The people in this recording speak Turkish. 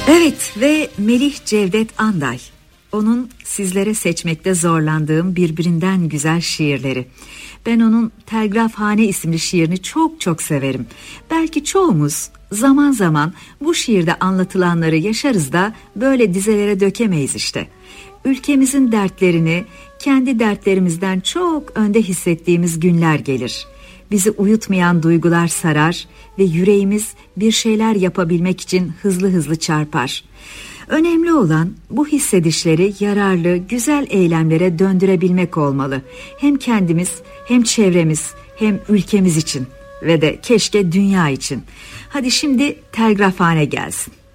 Evet ve Melih Cevdet Anday. Onun sizlere seçmekte zorlandığım birbirinden güzel şiirleri. Ben onun Telgrafhane isimli şiirini çok çok severim. Belki çoğumuz zaman zaman bu şiirde anlatılanları yaşarız da böyle dizelere dökemeyiz işte. Ülkemizin dertlerini kendi dertlerimizden çok önde hissettiğimiz günler gelir. Bizi uyutmayan duygular sarar ve yüreğimiz bir şeyler yapabilmek için hızlı hızlı çarpar. Önemli olan bu hissedişleri yararlı, güzel eylemlere döndürebilmek olmalı. Hem kendimiz, hem çevremiz, hem ülkemiz için ve de keşke dünya için. Hadi şimdi telgrafhane gelsin.